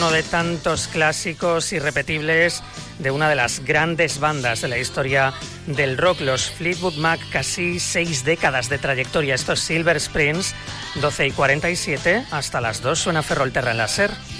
uno de tantos clásicos irrepetibles de una de las grandes bandas de la historia del rock, los Fleetwood Mac, casi 6 décadas de trayectoria. Esto es Silver Springs, 12:47, hasta las 2 suena Ferrolterra en la SER.